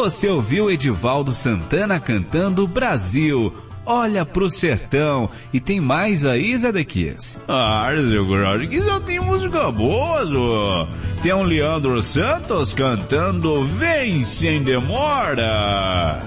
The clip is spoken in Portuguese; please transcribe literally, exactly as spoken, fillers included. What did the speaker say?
você ouviu Edivaldo Santana cantando Brasil, Olha pro Sertão. E tem mais aí, Zedequias? Ah, seu Grande, que só tem música boa, Zô. Tem um Leandro Santos cantando Vem Sem Demora.